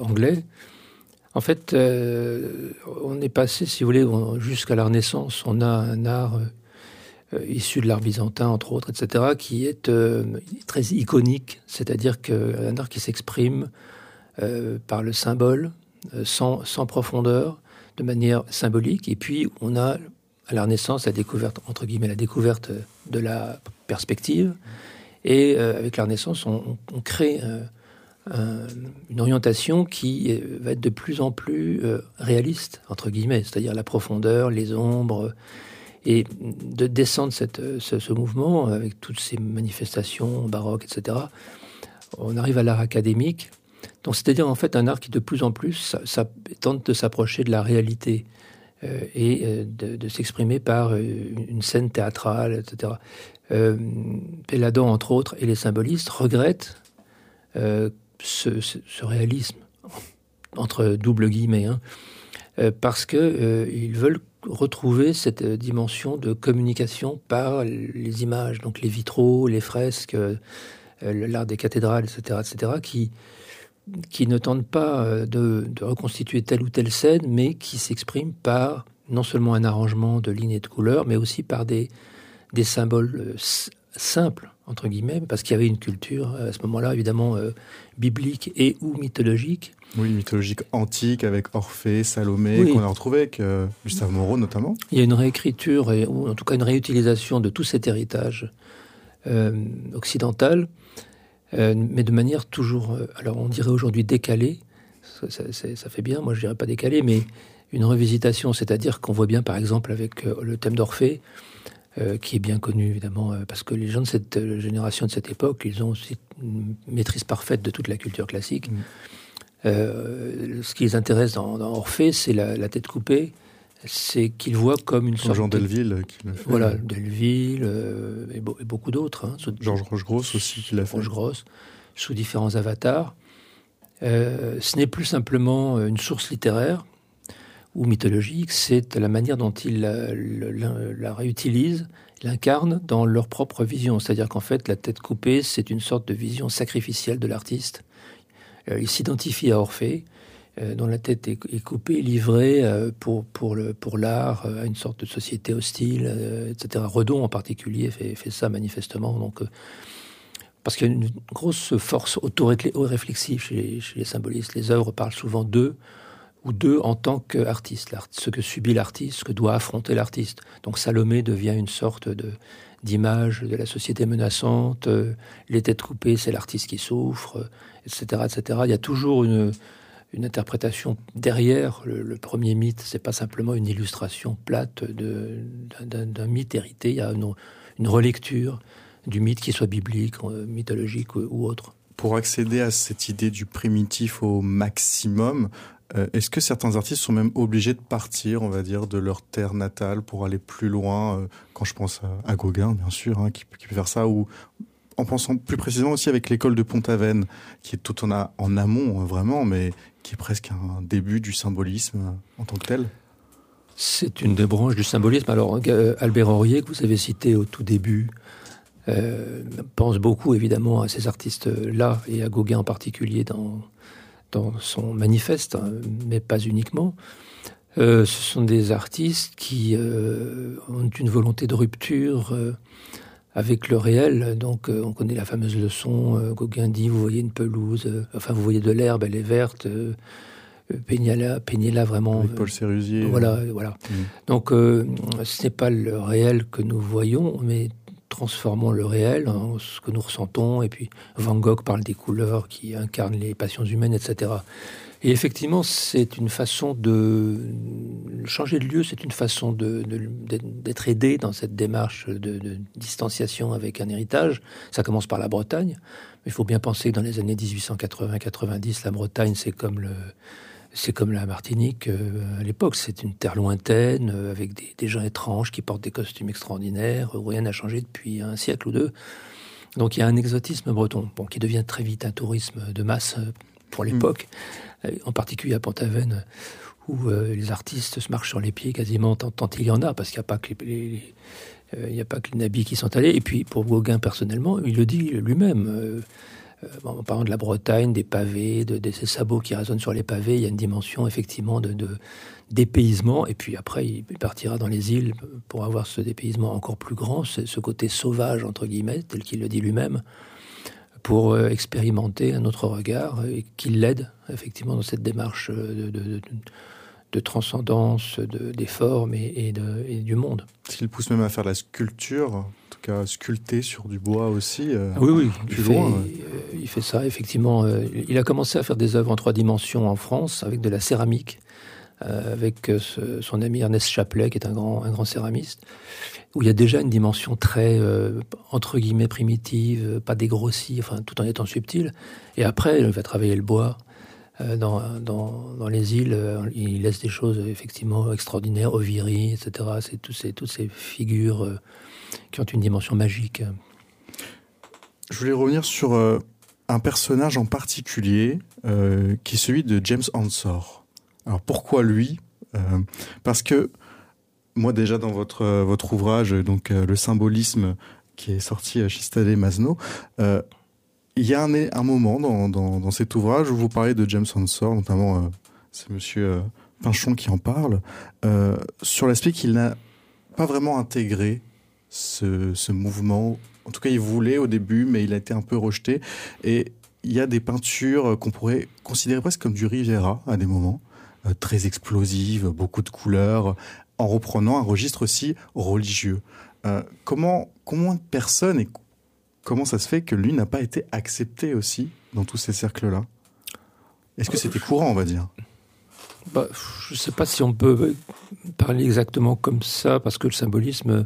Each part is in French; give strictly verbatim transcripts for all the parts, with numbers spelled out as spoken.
anglais. En fait, euh, on est passé, si vous voulez, on, jusqu'à la Renaissance, on a un art euh, issu de l'art byzantin, entre autres, et cetera, qui est euh, très iconique, c'est-à-dire qu'un art qui s'exprime euh, par le symbole, euh, sans, sans profondeur, de manière symbolique. Et puis, on a, à la Renaissance, la découverte, entre guillemets, la découverte de la perspective. Et euh, avec la Renaissance, on, on crée... Euh, Un, une orientation qui va être de plus en plus euh, réaliste, entre guillemets, c'est-à-dire la profondeur, les ombres, et de descendre cette, ce, ce mouvement avec toutes ces manifestations baroques, et cetera. On arrive à l'art académique, donc c'est-à-dire en fait un art qui de plus en plus ça, ça tente de s'approcher de la réalité euh, et euh, de, de s'exprimer par euh, une scène théâtrale, et cetera. Euh, Péladan, entre autres, et les symbolistes regrettent euh, Ce, ce, ce réalisme, entre double guillemets, hein, euh, parce qu'ils euh, veulent retrouver cette dimension de communication par les images, donc les vitraux, les fresques, euh, l'art des cathédrales, et cetera, et cetera, qui, qui ne tentent pas de, de reconstituer telle ou telle scène, mais qui s'expriment par non seulement un arrangement de lignes et de couleurs, mais aussi par des, des symboles simples, entre guillemets, parce qu'il y avait une culture à ce moment-là, évidemment, euh, biblique et ou mythologique. Oui, mythologique antique, avec Orphée, Salomé, oui. Qu'on a retrouvé avec euh, Gustave Moreau, notamment. Il y a une réécriture, et, ou en tout cas une réutilisation de tout cet héritage euh, occidental, euh, mais de manière toujours, euh, alors on dirait aujourd'hui décalée, ça, ça, ça, ça fait bien, moi je dirais pas décalée, mais une revisitation, c'est-à-dire qu'on voit bien, par exemple, avec euh, le thème d'Orphée, Euh, qui est bien connu, évidemment, euh, parce que les gens de cette euh, génération, de cette époque, ils ont aussi une maîtrise parfaite de toute la culture classique. Mmh. Euh, ce qui les intéresse dans, dans Orphée, c'est la, la tête coupée, c'est qu'ils voient comme une sorte Jean de... Delville qui l'a fait. Voilà, Delville euh, et, be- et beaucoup d'autres. Hein, sous... Georges Rochegrosse aussi qui l'a fait. Rochegrosse, sous différents avatars. Euh, ce n'est plus simplement une source littéraire ou mythologique, c'est la manière dont ils la, la, la réutilisent, l'incarnent dans leur propre vision. C'est-à-dire qu'en fait, la tête coupée, c'est une sorte de vision sacrificielle de l'artiste. Euh, il s'identifie à Orphée, euh, dont la tête est, est coupée, livrée euh, pour, pour, le, pour l'art, euh, à une sorte de société hostile, euh, et cetera. Redon, en particulier, fait, fait ça manifestement. Donc, euh, parce qu'il y a une grosse force auto-réflexive chez les, chez les symbolistes. Les œuvres parlent souvent d'eux, ou d'eux en tant qu'artiste, ce que subit l'artiste, ce que doit affronter l'artiste. Donc Salomé devient une sorte de, d'image de la société menaçante, euh, les têtes coupées, c'est l'artiste qui souffre, euh, et cetera, et cetera. Il y a toujours une, une interprétation derrière le, le premier mythe, c'est pas simplement une illustration plate de, d'un, d'un mythe hérité, il y a une, une relecture du mythe, qui soit biblique, euh, mythologique ou, ou autre. Pour accéder à cette idée du primitif au maximum, Euh, est-ce que certains artistes sont même obligés de partir, on va dire, de leur terre natale pour aller plus loin euh, Quand je pense à, à Gauguin, bien sûr, hein, qui, qui peut faire ça, ou en pensant plus précisément aussi avec l'école de Pont-Aven, qui est tout en, a, en amont, hein, vraiment, mais qui est presque un début du symbolisme euh, en tant que tel. C'est une des branches du symbolisme. Alors, euh, Albert Aurier, que vous avez cité au tout début, euh, pense beaucoup, évidemment, à ces artistes-là, et à Gauguin en particulier, dans... dans son manifeste, hein, mais pas uniquement. Euh, ce sont des artistes qui euh, ont une volonté de rupture euh, avec le réel. Donc, euh, on connaît la fameuse leçon, euh, Gauguin dit, vous voyez une pelouse, euh, enfin, vous voyez de l'herbe, elle est verte, euh, peignez-la, peignez-la vraiment. Avec Paul Sérusier. Euh, voilà, voilà. Mmh. Donc, euh, ce n'est pas le réel que nous voyons, mais transformons le réel en ce que nous ressentons. Et puis Van Gogh parle des couleurs qui incarnent les passions humaines, et cetera. Et effectivement, c'est une façon de changer de lieu, c'est une façon de, de, d'être aidé dans cette démarche de, de distanciation avec un héritage. Ça commence par la Bretagne. Il faut bien penser que dans les années dix-huit cent quatre-vingts quatre-vingt-dix, la Bretagne, c'est comme le... C'est comme la Martinique euh, à l'époque, c'est une terre lointaine, euh, avec des, des gens étranges qui portent des costumes extraordinaires, où rien n'a changé depuis un siècle ou deux. Donc il y a un exotisme breton, bon, qui devient très vite un tourisme de masse euh, pour l'époque, mmh. euh, en particulier à Pont-Aven, où euh, les artistes se marchent sur les pieds quasiment tant, tant il y en a, parce qu'il n'y a pas que les, les, euh, il n'y a pas que les nabis qui sont allés. Et puis pour Gauguin personnellement, il le dit lui-même, euh, euh, bon, en parlant de la Bretagne, des pavés, de, de ces sabots qui résonnent sur les pavés, il y a une dimension effectivement de, de dépaysement. Et puis après, il partira dans les îles pour avoir ce dépaysement encore plus grand, ce, ce côté sauvage entre guillemets, tel qu'il le dit lui-même, pour euh, expérimenter un autre regard et qui l'aide effectivement dans cette démarche de, de, de, de transcendance de, des formes et, et, de, et du monde. Est-ce qu'il pousse même à faire de la sculpture, en tout cas sculpter sur du bois aussi euh, Oui, oui, plus il, loin, fait, ouais. il, il fait ça effectivement. Euh, il a commencé à faire des œuvres en trois dimensions en France avec de la céramique, euh, avec euh, ce, son ami Ernest Chaplet, qui est un grand, un grand céramiste, où il y a déjà une dimension très, euh, entre guillemets, primitive, pas dégrossie, enfin, tout en étant subtil. Et après, il va travailler le bois. Euh, dans, dans, dans les îles, euh, il laisse des choses effectivement extraordinaires, Oviri, et cetera. C'est tous ces, toutes ces figures euh, qui ont une dimension magique. Je voulais revenir sur euh, un personnage en particulier, euh, qui est celui de James Ensor. Alors pourquoi lui ? euh, Parce que moi déjà dans votre euh, votre ouvrage, donc euh, le symbolisme qui est sorti chez Stadé Masno, euh, il y a un, un moment dans, dans, dans cet ouvrage où vous parlez de James Ensor, notamment euh, c'est Monsieur euh, Pinchon qui en parle, euh, sur l'aspect qu'il n'a pas vraiment intégré ce, ce mouvement. En tout cas, il voulait au début, mais il a été un peu rejeté. Et il y a des peintures qu'on pourrait considérer presque comme du Rivera à des moments, euh, très explosives, beaucoup de couleurs, en reprenant un registre aussi religieux. Euh, comment, comment de personnes et comment ça se fait que lui n'a pas été accepté aussi dans tous ces cercles-là ? Est-ce que c'était courant, on va dire ? Bah, je ne sais pas si on peut parler exactement comme ça, parce que le symbolisme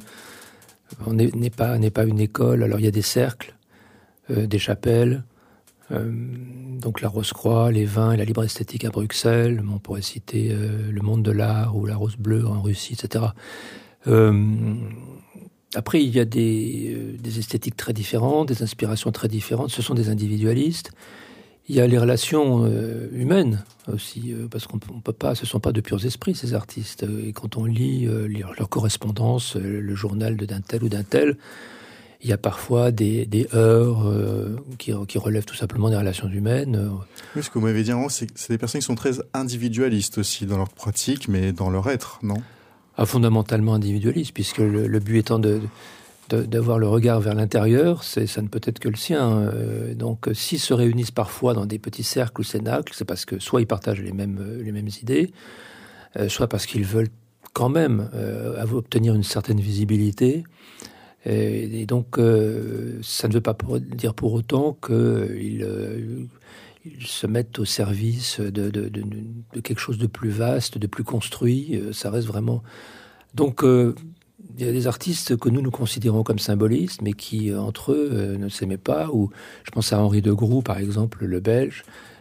n'est pas, n'est pas une école. Alors il y a des cercles, euh, des chapelles, euh, donc la Rose-Croix, les vins et la libre esthétique à Bruxelles. On pourrait citer euh, le monde de l'art ou la Rose Bleue en Russie, et cetera. Euh, après, il y a des, euh, des esthétiques très différentes, des inspirations très différentes. Ce sont des individualistes. Il y a les relations euh, humaines aussi, euh, parce qu'on on peut pas, ce sont pas de purs esprits ces artistes. Et quand on lit euh, leur, leur correspondance, euh, le journal de d'un tel ou d'un tel, il y a parfois des, des heurts euh, qui, qui relèvent tout simplement des relations humaines. Oui, ce que vous m'avez dit avant, c'est, c'est des personnes qui sont très individualistes aussi dans leur pratique, mais dans leur être, non ? Ah, fondamentalement individualistes, puisque le, le but étant de, de, d'avoir le regard vers l'intérieur, c'est, ça ne peut être que le sien. Euh, donc, s'ils se réunissent parfois dans des petits cercles ou cénacles, c'est parce que soit ils partagent les mêmes, les mêmes idées, euh, soit parce qu'ils veulent quand même euh, obtenir une certaine visibilité. Et, et donc, euh, ça ne veut pas pour, dire pour autant qu'ils euh, ils se mettent au service de, de, de, de quelque chose de plus vaste, de plus construit. Ça reste vraiment... Donc, euh, il y a des artistes que nous, nous considérons comme symbolistes, mais qui, entre eux, euh, ne s'aimaient pas. Ou, je pense à Henri de Groux, par exemple, le Belge,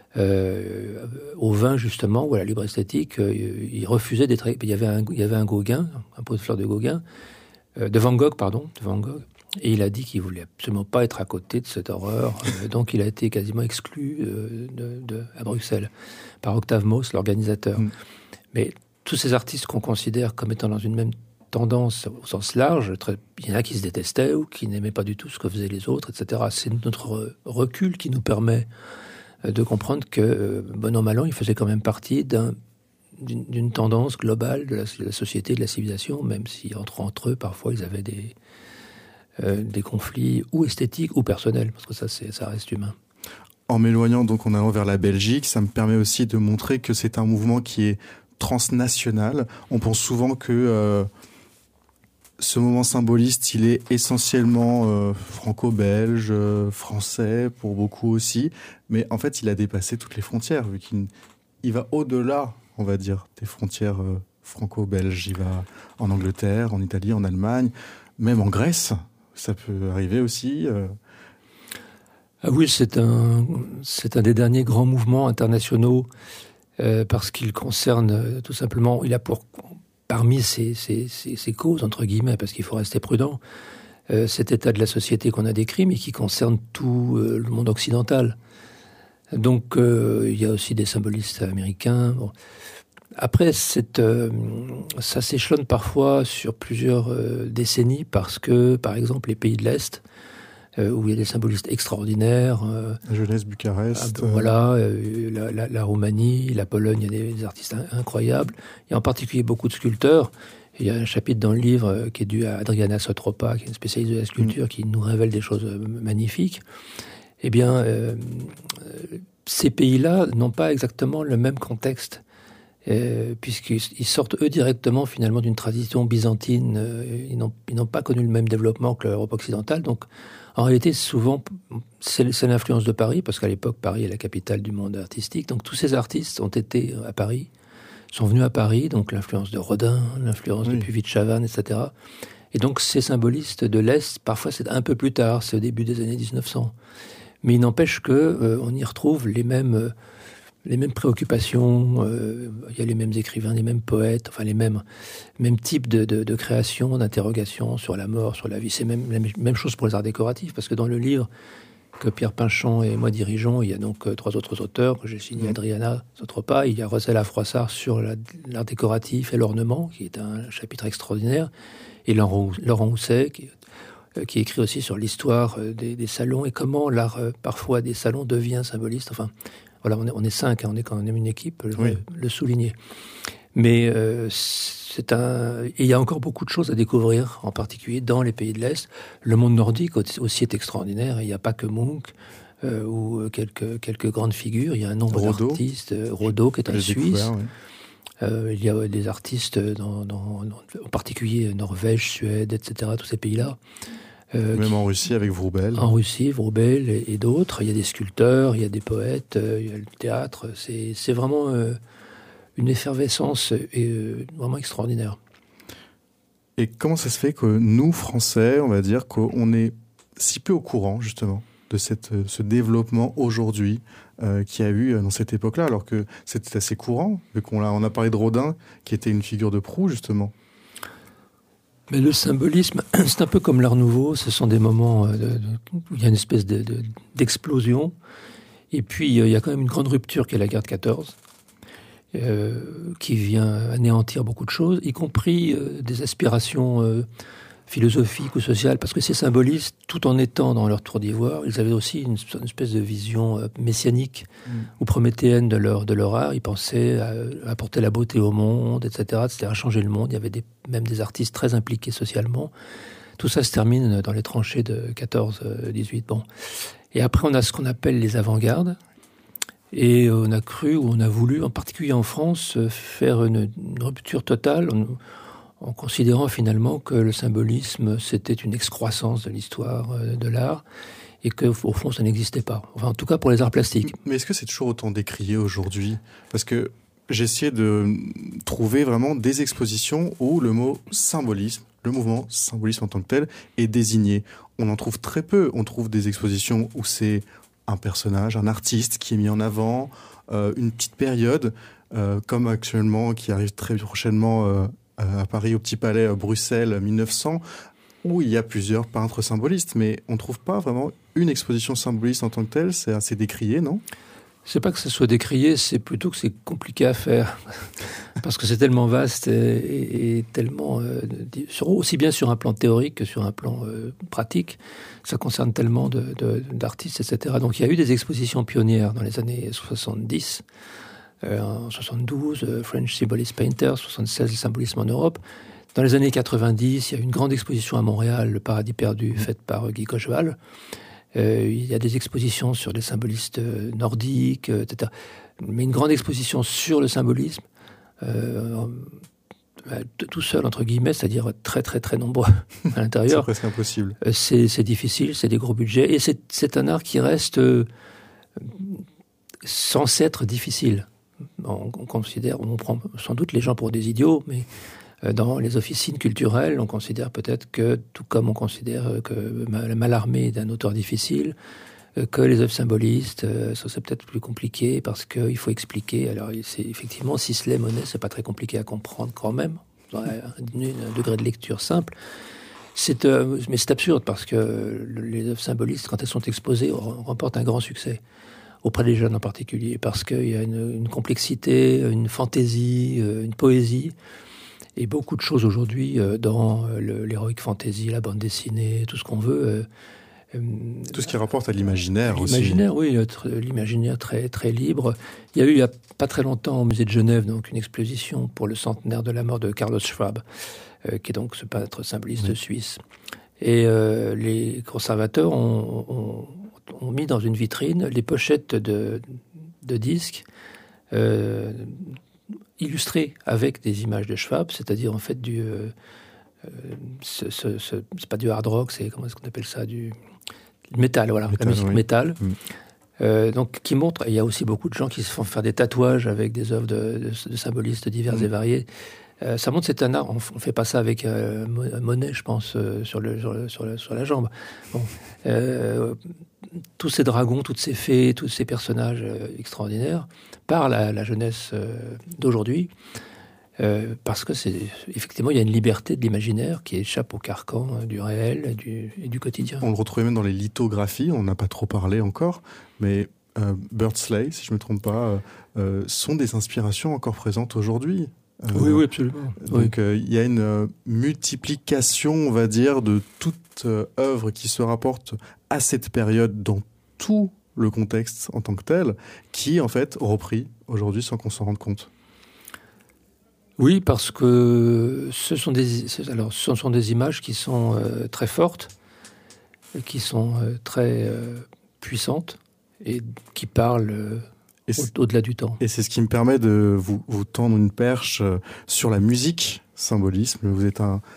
euh, au vin, justement, ou à la libre esthétique, euh, il refusait d'être... Il y avait un, il y avait un Gauguin, un pot de fleurs de Gauguin, euh, de Van Gogh, pardon, de Van Gogh. Et il a dit qu'il voulait absolument pas être à côté de cette horreur. Euh, donc, il a été quasiment exclu euh, de, de, à Bruxelles par Octave Mauss, l'organisateur. Mmh. Mais tous ces artistes qu'on considère comme étant dans une même tendance au sens large, très, il y en a qui se détestaient ou qui n'aimaient pas du tout ce que faisaient les autres, et cetera. C'est notre recul qui nous permet de comprendre que, euh, bon an, mal an, il faisait quand même partie d'un, d'une, d'une tendance globale de la, de la société, de la civilisation, même si entre, entre eux, parfois, ils avaient des... Euh, des conflits ou esthétiques ou personnels, parce que ça, c'est, ça reste humain. En m'éloignant donc en allant vers la Belgique, ça me permet aussi de montrer que c'est un mouvement qui est transnational. On pense souvent que euh, ce moment symboliste, il est essentiellement euh, franco-belge, euh, français pour beaucoup aussi, mais en fait, il a dépassé toutes les frontières, vu qu'il il va au-delà, on va dire, des frontières euh, franco-belges. Il va en Angleterre, en Italie, en Allemagne, même en Grèce. Ça peut arriver aussi. Euh... Ah oui, c'est un, c'est un des derniers grands mouvements internationaux euh, parce qu'il concerne euh, tout simplement, il a pour, parmi ses, ses, ses, ses causes, entre guillemets, parce qu'il faut rester prudent, euh, cet état de la société qu'on a décrit, mais qui concerne tout euh, le monde occidental. Donc, euh, il y a aussi des symbolistes américains. Bon. Après, cette, euh, ça s'échelonne parfois sur plusieurs euh, décennies parce que, par exemple, les pays de l'Est euh, où il y a des symbolistes extraordinaires. Euh, Jeunesse, Bucarest. euh, voilà, euh, la, la, la Roumanie, la Pologne, il y a des, des artistes incroyables. Il y a en particulier beaucoup de sculpteurs. Il y a un chapitre dans le livre euh, qui est dû à Adriana Sotropa, qui est une spécialiste de la sculpture, mmh. qui nous révèle des choses magnifiques. Eh bien, euh, ces pays-là n'ont pas exactement le même contexte. Euh, puisqu'ils sortent eux directement finalement d'une tradition byzantine, euh, ils n'ont ils n'ont pas connu le même développement que l'Europe occidentale. Donc en réalité souvent c'est, c'est l'influence de Paris, parce qu'à l'époque Paris est la capitale du monde artistique. Donc tous ces artistes ont été à Paris, sont venus à Paris, donc l'influence de Rodin, l'influence oui. de Puvis de Chavannes, et cetera. Et donc ces symbolistes de l'Est, parfois c'est un peu plus tard, c'est au début des années dix-neuf cents. Mais il n'empêche que euh, on y retrouve les mêmes euh, les mêmes préoccupations, euh, il y a les mêmes écrivains, les mêmes poètes, enfin les mêmes, mêmes types de, de, de création, d'interrogation sur la mort, sur la vie. C'est même la même chose pour les arts décoratifs, parce que dans le livre que Pierre Pinchon et moi dirigeons, il y a donc euh, trois autres auteurs, que j'ai signé, Adriana Sotropa, il y a Rosella Froissart sur la, l'art décoratif et l'ornement, qui est un chapitre extraordinaire, et Laurent, Laurent Housset, qui, euh, qui écrit aussi sur l'histoire euh, des, des salons, et comment l'art, euh, parfois, des salons devient symboliste, enfin... Voilà, on est, on est cinq, hein, on est quand même une équipe, je veux oui. le souligner. Mais euh, c'est un, et il y a encore beaucoup de choses à découvrir, en particulier dans les pays de l'Est. Le monde nordique aussi est extraordinaire. Il n'y a pas que Munch euh, ou quelques quelques grandes figures. Il y a un nombre Rodot. d'artistes. Rodot, qui est un Suisse. Oui. Euh, il y a des artistes, dans, dans, dans, en particulier Norvège, Suède, et cetera. Tous ces pays-là. Euh, Même qui, en Russie avec Vroubel. En Russie, Vroubel et, et d'autres. Il y a des sculpteurs, il y a des poètes, euh, il y a le théâtre. C'est, c'est vraiment euh, une effervescence et, euh, vraiment extraordinaire. Et comment ça se fait que nous, Français, on va dire qu'on est si peu au courant, justement, de cette, ce développement aujourd'hui euh, qu'il y a eu dans cette époque-là, alors que c'était assez courant, vu qu'on a, on a parlé de Rodin, qui était une figure de proue, justement. Mais le symbolisme, c'est un peu comme l'Art Nouveau. Ce sont des moments de, de, où il y a une espèce de, de, d'explosion. Et puis, il y a quand même une grande rupture qui est la guerre de quatorze, euh, qui vient anéantir beaucoup de choses, y compris euh, des aspirations euh, philosophiques ou sociales. Parce que ces symbolistes, tout en étant dans leur tour d'ivoire, ils avaient aussi une, une espèce de vision euh, messianique mmh. ou prométhéenne de leur, de leur art. Ils pensaient à, à apporter la beauté au monde, et cetera, c'est-à-dire à changer le monde. Il y avait des, même des artistes très impliqués socialement. Tout ça se termine dans les tranchées de quatorze dix-huit. Bon. Et après, on a ce qu'on appelle les avant-gardes. Et on a cru, ou on a voulu, en particulier en France, faire une, une rupture totale en, en considérant finalement que le symbolisme, c'était une excroissance de l'histoire de l'art et qu'au fond, ça n'existait pas. Enfin, en tout cas, pour les arts plastiques. Mais est-ce que c'est toujours autant décrié aujourd'hui ? Parce que j'ai essayé de trouver vraiment des expositions où le mot symbolisme, le mouvement symbolisme en tant que tel, est désigné. On en trouve très peu. On trouve des expositions où c'est un personnage, un artiste qui est mis en avant, euh, une petite période, euh, comme actuellement, qui arrive très prochainement euh, à Paris, au Petit Palais, à Bruxelles, mille neuf cents, où il y a plusieurs peintres symbolistes, mais on ne trouve pas vraiment une exposition symboliste en tant que telle. C'est assez décrié, non ? C'est pas que ça soit décrié, c'est plutôt que c'est compliqué à faire. Parce que c'est tellement vaste et, et, et tellement... Euh, sur, aussi bien sur un plan théorique que sur un plan euh, pratique. Ça concerne tellement de, de, d'artistes, et cetera. Donc il y a eu des expositions pionnières dans les années soixante-dix, euh, en soixante-douze, euh, French Symbolist Painters, soixante-seize, le symbolisme en Europe. Dans les années quatre-vingt-dix, il y a eu une grande exposition à Montréal, Le Paradis perdu, mmh. faite par Guy Cocheval. Euh, il y a des expositions sur les symbolistes nordiques, et cetera. Mais une grande exposition sur le symbolisme, euh, tout seul, entre guillemets, c'est-à-dire très, très, très nombreux à l'intérieur. C'est presque impossible. Euh, c'est, c'est difficile, c'est des gros budgets. Et c'est, c'est un art qui reste euh, censé être difficile. On, on considère, on prend sans doute les gens pour des idiots, mais... Dans les officines culturelles, on considère peut-être que, tout comme on considère que Mallarmé est un auteur difficile, que les œuvres symbolistes, ça c'est peut-être plus compliqué parce qu'il faut expliquer. Alors, c'est, effectivement, Sisley, Monet, c'est pas très compliqué à comprendre quand même, un, un degré de lecture simple. C'est, euh, mais c'est absurde parce que les œuvres symbolistes, quand elles sont exposées, remportent un grand succès auprès des jeunes en particulier, parce qu'il y a une, une complexité, une fantaisie, une poésie. Et beaucoup de choses aujourd'hui euh, dans euh, le, l'heroic fantasy, la bande dessinée, tout ce qu'on veut, euh, Tout ce qui rapporte à l'imaginaire aussi. L'imaginaire, oui, l'imaginaire très, très libre. Il y a eu, il n'y a pas très longtemps, au musée de Genève, donc, une exposition pour le centenaire de la mort de Carlos Schwab, euh, qui est donc ce peintre symboliste oui. suisse. Et euh, les conservateurs ont, ont, ont mis dans une vitrine les pochettes de, de disques euh, illustrées avec des images de Schwab, c'est-à-dire en fait du... Euh, ce, ce, ce, c'est pas du hard rock, c'est comment est-ce qu'on appelle ça, du... Métal, voilà, métal, la musique oui. métal. Mm. Euh, donc, qui montre, il y a aussi beaucoup de gens qui se font faire des tatouages avec des œuvres de, de, de symbolistes divers mm. et variés. Euh, ça montre c'est un art. On, on fait pas ça avec euh, Monet, je pense, euh, sur, le, sur, le, sur, le, sur la jambe. Bon. Euh, tous ces dragons, toutes ces fées, tous ces personnages euh, extraordinaires parlent à la jeunesse euh, d'aujourd'hui. Euh, parce que c'est effectivement il y a une liberté de l'imaginaire qui échappe au carcan euh, du réel et du, et du quotidien. On le retrouvait même dans les lithographies, on n'a pas trop parlé encore, mais euh, Beardsley, si je ne me trompe pas, euh, sont des inspirations encore présentes aujourd'hui. Euh, oui, oui, absolument. Donc il oui. euh, y a une euh, multiplication, on va dire, de toute euh, œuvre qui se rapporte à cette période dans tout le contexte en tant que tel, qui est en fait repris aujourd'hui sans qu'on s'en rende compte. Oui, parce que ce sont des, alors, ce sont des images qui sont euh, très fortes, qui sont euh, très euh, puissantes et qui parlent euh, au, au-delà du temps. Et c'est ce qui me permet de vous, vous tendre une perche sur la musique, symbolisme. Vous êtes un,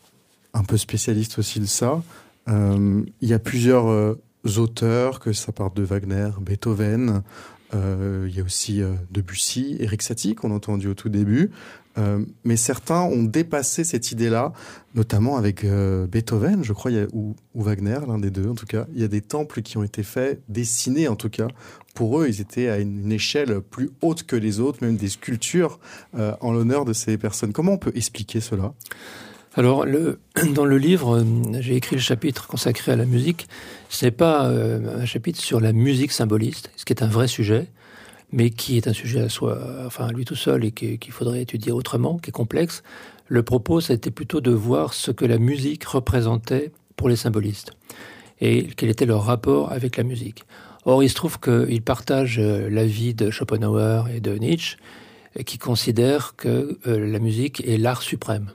un peu spécialiste aussi de ça. Euh, il y a plusieurs euh, auteurs, que ça parte de Wagner, Beethoven. Euh, il y a aussi euh, Debussy, Erik Satie, qu'on a entendu au tout début. Euh, mais certains ont dépassé cette idée-là, notamment avec euh, Beethoven, je crois, il y a, ou, ou Wagner, l'un des deux en tout cas. Il y a des temples qui ont été faits, dessinés en tout cas. Pour eux, ils étaient à une, une échelle plus haute que les autres, même des sculptures euh, en l'honneur de ces personnes. Comment on peut expliquer cela ? Alors, le, dans le livre, j'ai écrit le chapitre consacré à la musique. Ce n'est pas euh, un chapitre sur la musique symboliste, ce qui est un vrai sujet, mais qui est un sujet à soi, enfin à lui tout seul et qu'il faudrait étudier autrement, qui est complexe. Le propos, ça a été plutôt de voir ce que la musique représentait pour les symbolistes et quel était leur rapport avec la musique. Or, il se trouve qu'ils partagent l'avis de Schopenhauer et de Nietzsche, qui considèrent que euh, la musique est l'art suprême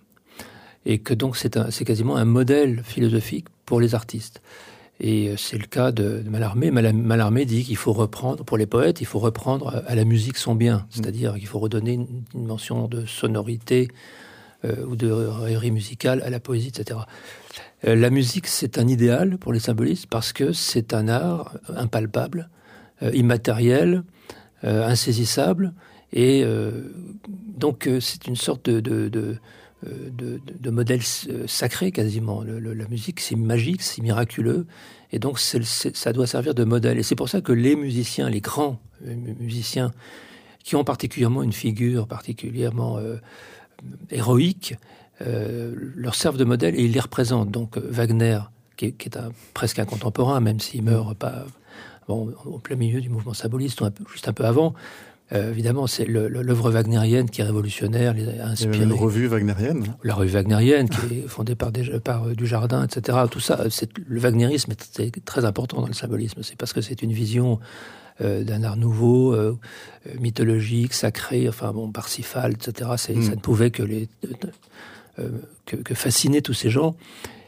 et que donc c'est, un, c'est quasiment un modèle philosophique pour les artistes. Et c'est le cas de, de Mallarmé. Mallarmé dit qu'il faut reprendre, pour les poètes, il faut reprendre à la musique son bien. C'est-à-dire qu'il faut redonner une dimension de sonorité euh, ou de rêverie musicale à la poésie, et cetera. Euh, la musique, c'est un idéal pour les symbolistes parce que c'est un art impalpable, euh, immatériel, euh, insaisissable. Et euh, donc, euh, c'est une sorte de... de, de De, de, de modèle sacré quasiment. Le, le, la musique, c'est magique, c'est miraculeux, et donc c'est, c'est, ça doit servir de modèle. Et c'est pour ça que les musiciens, les grands musiciens, qui ont particulièrement une figure particulièrement euh, héroïque, euh, leur servent de modèle et ils les représentent. Donc Wagner, qui est, qui est un, presque un contemporain, même s'il meurt pas bon, au plein milieu du mouvement symboliste, ou un peu, juste un peu avant. Euh, évidemment, c'est le, le, l'œuvre wagnérienne qui est révolutionnaire, les a inspiré. Il y a une revue wagnérienne. La revue wagnérienne, qui est fondée par, des, par euh, Dujardin, et cetera. Tout ça, c'est, le wagnérisme est très, très important dans le symbolisme. C'est parce que c'est une vision euh, d'un art nouveau, euh, mythologique, sacré, enfin bon, Parsifal, et cetera. C'est, mm. Ça ne pouvait que les euh, que, que fasciner tous ces gens.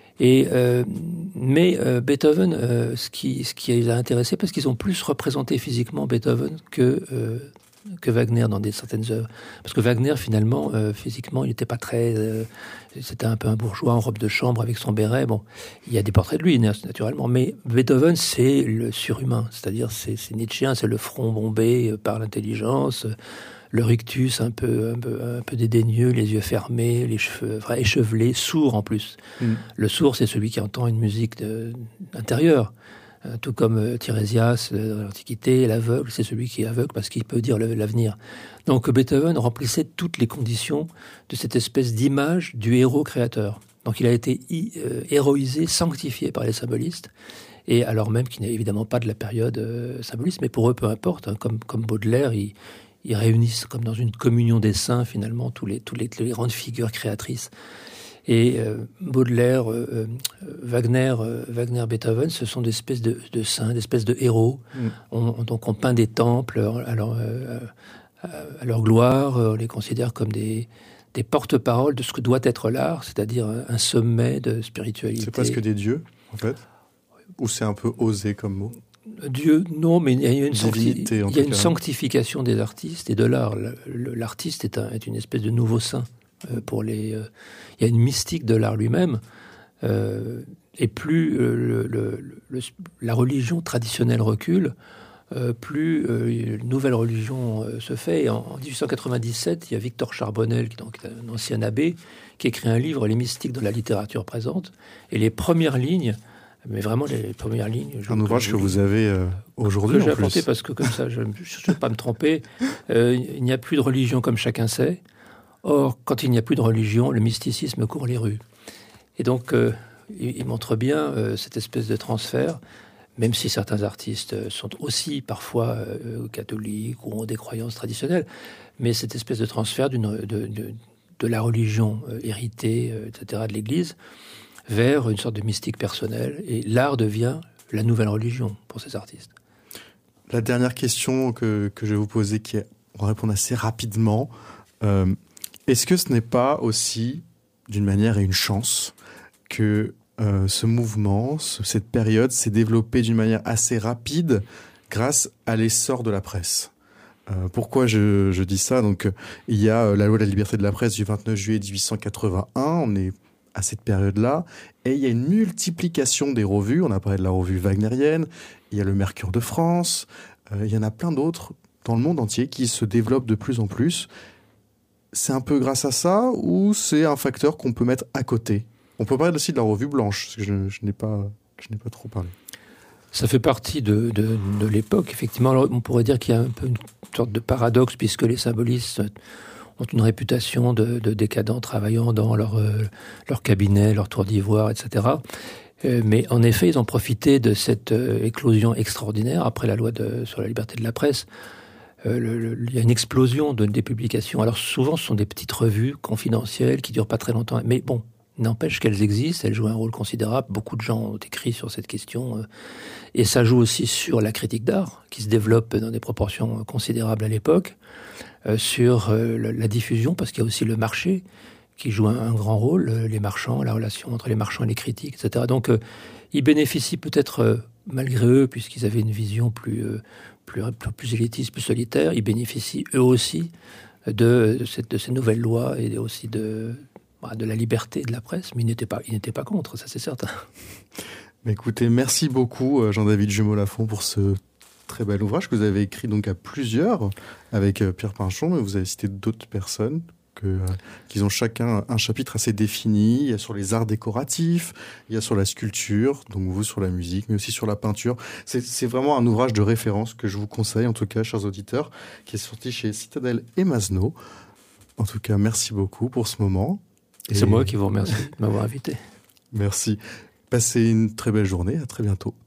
Et euh, mais euh, Beethoven, euh, ce qui ce qui les a intéressés, parce qu'ils ont plus représenté physiquement Beethoven que euh, que Wagner dans des certaines œuvres. Parce que Wagner, finalement, euh, physiquement, il n'était pas très... Euh, c'était un peu un bourgeois en robe de chambre avec son béret. Bon, il y a des portraits de lui, naturellement. Mais Beethoven, c'est le surhumain. C'est-à-dire, c'est, c'est Nietzschéen, c'est le front bombé par l'intelligence, le rictus un peu, un peu, un peu dédaigneux, les yeux fermés, les cheveux enfin, échevelés, sourd en plus. Mm. Le sourd, c'est celui qui entend une musique de, intérieure. Tout comme euh, Tirésias euh, dans l'Antiquité, l'aveugle, c'est celui qui est aveugle parce qu'il peut dire le, l'avenir. Donc Beethoven remplissait toutes les conditions de cette espèce d'image du héros créateur. Donc il a été i, euh, héroïsé, sanctifié par les symbolistes, et alors même qu'il n'est évidemment pas de la période euh, symboliste, mais pour eux, peu importe, hein, comme, comme Baudelaire, ils, ils réunissent comme dans une communion des saints, finalement, tous les, tous les, les grandes figures créatrices. Et euh, Baudelaire, euh, Wagner, euh, Wagner, Beethoven, ce sont des espèces de, de saints, des espèces de héros. Mm. On, donc on peint des temples à leur, euh, à leur gloire, on les considère comme des, des porte-paroles de ce que doit être l'art, c'est-à-dire un sommet de spiritualité. C'est presque des dieux, en fait? Ou c'est un peu osé comme mot? Dieu, non, mais il y a une, Divinité, sancti- il y a une sanctification des artistes et de l'art. L'artiste est, un, est une espèce de nouveau saint. Euh, pour les, euh, il y a une mystique de l'art lui-même. Euh, et plus euh, le, le, le, la religion traditionnelle recule, euh, plus euh, une nouvelle religion euh, se fait. Et en, en dix-huit cent quatre-vingt-dix-sept, il y a Victor Charbonnel, qui donc, est un ancien abbé, qui écrit un livre, Les mystiques dans la littérature présente. Et les premières lignes, mais vraiment les premières lignes... Un ouvrage que, que vous avez euh, aujourd'hui, que j'ai en plus. apporté parce que comme ça, je ne veux pas me tromper. Euh, il n'y a plus de religion comme chacun sait. Or, quand il n'y a plus de religion, le mysticisme court les rues. Et donc, euh, il, il montre bien euh, cette espèce de transfert, même si certains artistes sont aussi parfois euh, catholiques ou ont des croyances traditionnelles, mais cette espèce de transfert d'une, de, de, de la religion euh, héritée, euh, et cetera, de l'Église, vers une sorte de mystique personnelle. Et l'art devient la nouvelle religion pour ces artistes. La dernière question que, que je vais vous poser, qui est, on va répondre assez rapidement... Euh, Est-ce que ce n'est pas aussi, d'une manière et une chance, que euh, ce mouvement, ce, cette période s'est développée d'une manière assez rapide grâce à l'essor de la presse? euh, Pourquoi je, je dis ça? Donc, euh, il y a euh, la loi de la liberté de la presse du vingt-neuf juillet dix-huit cent quatre-vingt-un, on est à cette période-là, et il y a une multiplication des revues. On a parlé de la revue wagnérienne, il y a le Mercure de France, euh, il y en a plein d'autres dans le monde entier qui se développent de plus en plus. C'est un peu grâce à ça ou c'est un facteur qu'on peut mettre à côté? On peut parler aussi de la revue blanche, parce que je, je, n'ai, pas, je n'ai pas trop parlé. Ça fait partie de, de, de l'époque, effectivement. Alors, on pourrait dire qu'il y a un peu une sorte de paradoxe, puisque les symbolistes ont une réputation de, de décadents travaillant dans leur, euh, leur cabinet, leur tour d'ivoire, et cetera. Euh, mais en effet, ils ont profité de cette euh, éclosion extraordinaire après la loi de, sur la liberté de la presse. Euh, le, le, il y a une explosion de, des publications. Alors souvent, ce sont des petites revues confidentielles qui durent pas très longtemps. Mais bon, n'empêche qu'elles existent, elles jouent un rôle considérable. Beaucoup de gens ont écrit sur cette question. Euh, et ça joue aussi sur la critique d'art, qui se développe dans des proportions considérables à l'époque, euh, sur euh, la, la diffusion, parce qu'il y a aussi le marché qui joue un, un grand rôle, euh, les marchands, la relation entre les marchands et les critiques, et cetera. Donc, euh, ils bénéficient peut-être, euh, malgré eux, puisqu'ils avaient une vision plus... Euh, Plus, plus élitiste, plus solitaire, ils bénéficient eux aussi de, de, cette, de ces nouvelles lois et aussi de, de la liberté de la presse, mais ils n'étaient pas, ils n'étaient pas contre, ça c'est certain. Mais écoutez, merci beaucoup Jean-David Jumeau-Lafont pour ce très bel ouvrage que vous avez écrit donc à plusieurs avec Pierre Pinchon, mais vous avez cité d'autres personnes. Que, euh, qu'ils ont chacun un chapitre assez défini. Il y a sur les arts décoratifs, il y a sur la sculpture, donc vous sur la musique, mais aussi sur la peinture. C'est, c'est vraiment un ouvrage de référence que je vous conseille, en tout cas, chers auditeurs, qui est sorti chez Citadel et Masno. En tout cas, merci beaucoup pour ce moment. Et c'est moi qui vous remercie de m'avoir invité. Merci. Passez une très belle journée. À très bientôt.